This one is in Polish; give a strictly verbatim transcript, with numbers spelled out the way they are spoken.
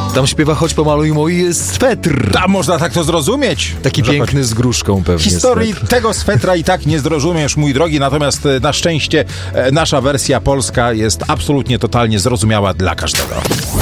Tam śpiewa choć pomaluj mój swetr. Tam można tak to zrozumieć. Taki że piękny z gruszką pewnie. Historii swetr. tego swetra i tak nie zrozumiesz, mój drogi, natomiast e, na szczęście e, nasza wersja polska jest absolutnie, totalnie zrozumiała dla każdego.